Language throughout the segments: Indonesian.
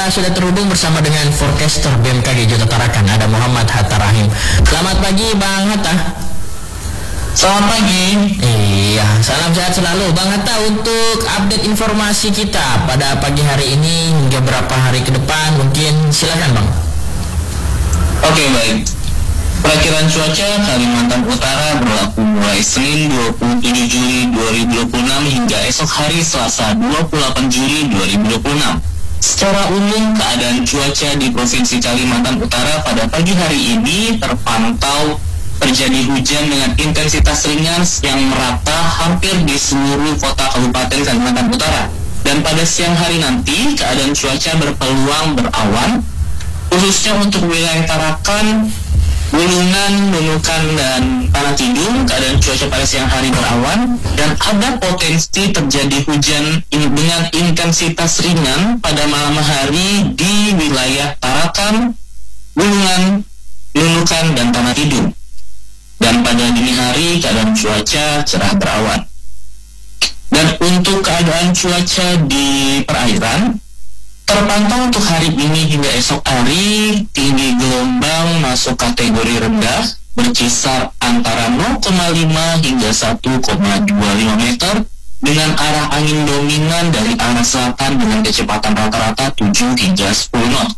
kita sudah terhubung bersama dengan forecaster BMKG Jota Tarakan, ada Muhammad Hatta Rahim. Selamat pagi Bang Hatta. Selamat pagi. Iya, salam sehat selalu Bang Hatta. Untuk update informasi kita pada pagi hari ini hingga berapa hari ke depan, mungkin silakan Bang. Oke, baik. Perakiran cuaca Kalimantan Utara berlaku mulai Senin 27 Juli 2026 hingga esok hari Selasa 28 Juli 2026. Secara umum, keadaan cuaca di Provinsi Kalimantan Utara pada pagi hari ini terpantau terjadi hujan dengan intensitas ringan yang merata hampir di seluruh kota Kabupaten Kalimantan Utara. Dan pada siang hari nanti, keadaan cuaca berpeluang berawan, khususnya untuk wilayah Tarakan, Bulungan, Nunukan, dan Tanah Tidung. Keadaan cuaca pada siang hari berawan dan ada potensi terjadi hujan dengan intensitas ringan pada malam hari di wilayah Tarakan, Bulungan, Nunukan, dan Tanah Tidung. Dan pada dini hari keadaan cuaca cerah berawan. Dan untuk keadaan cuaca di perairan, terpantau untuk hari ini hingga esok hari, tinggi gelombang masuk kategori rendah berkisar antara 0,5 hingga 1,25 meter dengan arah angin dominan dari arah selatan dengan kecepatan rata-rata 7 hingga 10 knot.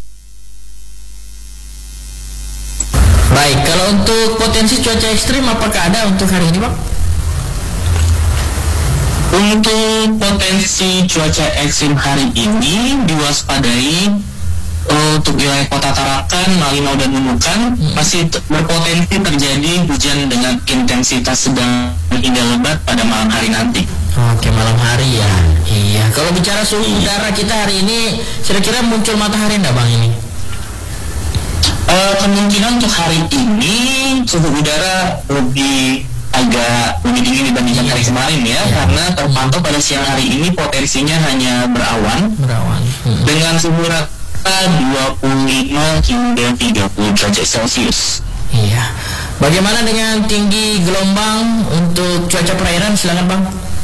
Baik, kalau untuk potensi cuaca ekstrim apakah ada untuk hari ini Bang? Untuk potensi cuaca ekstrim hari ini diwaspadai untuk wilayah Kota Tarakan, Malinau, dan Nunukan masih berpotensi terjadi hujan dengan intensitas sedang hingga lebat pada malam hari nanti. Oke, malam hari ya. Iya, kalau bicara suhu udara kita hari ini, kira-kira muncul matahari enggak Bang ini? Kemungkinan untuk hari ini suhu udara agak lebih dingin dibandingkan hari kemarin ya, karena terpantau pada siang hari ini potensinya hanya berawan dengan suhu rata 25 hingga 30 derajat Celcius. Iya. Bagaimana dengan tinggi gelombang untuk cuaca perairan, silakan Bang.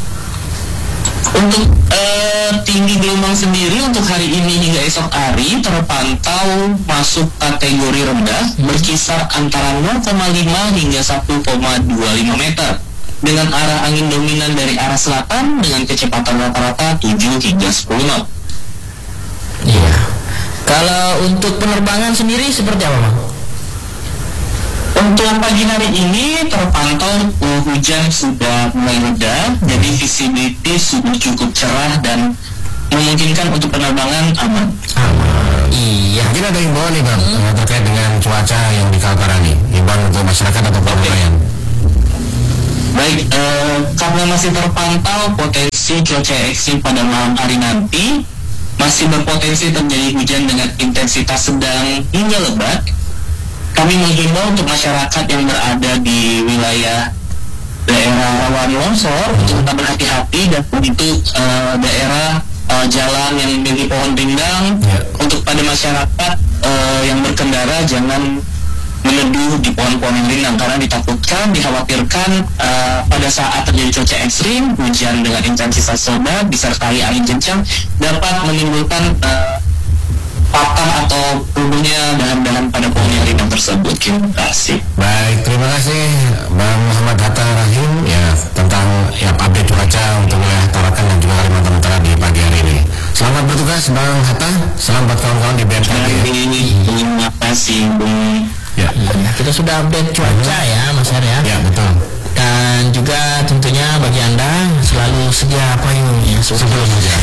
Untuk tinggi gelombang sendiri untuk hari ini hingga esok hari terpantau masuk kategori rendah berkisar antara 0,5 hingga 1,25 meter dengan arah angin dominan dari arah selatan dengan kecepatan rata-rata 7 hingga 10 knot. Iya. Kalau untuk penerbangan sendiri seperti apa Bang? Untuk pagi hari ini terpantau hujan sudah mulai reda, jadi visibility sudah cukup cerah dan memungkinkan untuk penerbangan aman. Iya. Mungkin ada himbauan nih Bang terkait dengan cuaca yang di Kaltara nih, himbauan untuk masyarakat atau nelayan. Baik, karena masih terpantau potensi cuaca ekstrim pada malam hari nanti, masih berpotensi terjadi hujan dengan intensitas sedang hingga lebat. Kami menghimbau untuk masyarakat yang berada di wilayah daerah rawan longsor untuk tetap berhati-hati dan untuk daerah jalan yang memiliki pohon rindang. Untuk pada masyarakat yang berkendara jangan meneduh di pohon-pohon yang rindang karena dikhawatirkan pada saat terjadi cuaca ekstrim, hujan dengan intensitas lebat disertai angin kencang dapat menimbulkan patah atau rubuhnya dahan-dahan pada pohon yang rindang tersebut. Terima kasih. Baik, terima kasih Bang Muhammad Hatta Rahim ya tentang update cuaca untuk wilayah Tarakan dan juga Kalimantan Utara di pagi hari ini. Selamat bertugas Bang Hatta, selamat buat kawan-kawan di BMKG. Terima kasih Bung. Ya, kita sudah update cuaca ya Mas Her ya. Ya betul. Dan juga tentunya bagi Anda selalu sedia payungnya sebelum hujan.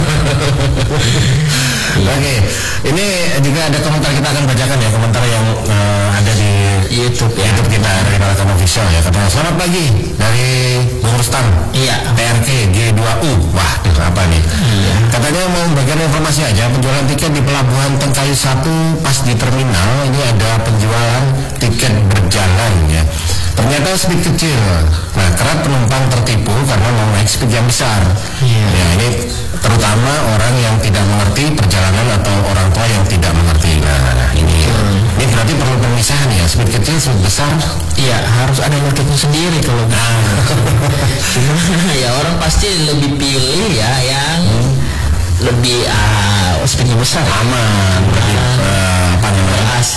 Oke, ini juga ada komentar, kita akan bacakan ya komentar yang ada di YouTube kita dari Tarakan Official ya. Katanya selamat pagi dari Bung Rustam. Iya. PRK G2U. Wah, itu apa nih? Iya. Katanya mau bagian informasi aja, penjualan tiket di Pelabuhan Tengkayu 1 pas di terminal ini ada penjualan tiket berjalan ya. Ternyata speed kecil. Nah, kerap penumpang tertipu karena mau naik speed yang besar. Ya, ini terutama orang yang tidak mengerti perjalanan atau orang tua yang tidak mengerti. Nah, ini berarti perlu pemisahan ya, speed kecil, speed besar. Iya, harus ada marketnya sendiri kalau nah. ya orang pasti lebih pilih ya yang lebih speednya besar, aman, lebih apa namanya, AC.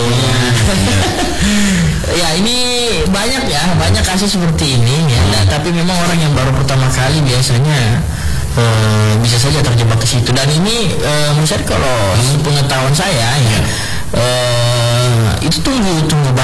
Ya ini banyak kasus seperti ini ya. Nah, tapi memang orang yang baru pertama kali biasanya bisa saja terjebak ke situ. Dan ini menurut saya kalau pengetahuan saya ya, itu tunggu